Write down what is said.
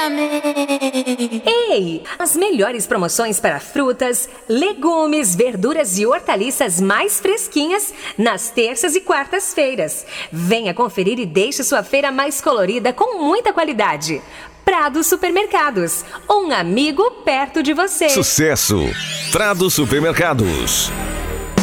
Amém. Ei! As melhores promoções para frutas, legumes, verduras e hortaliças mais fresquinhas nas terças e quartas-feiras. Venha conferir e deixe sua feira mais colorida com muita qualidade. Prado Supermercados, um amigo perto de você. Sucesso! Prado Supermercados.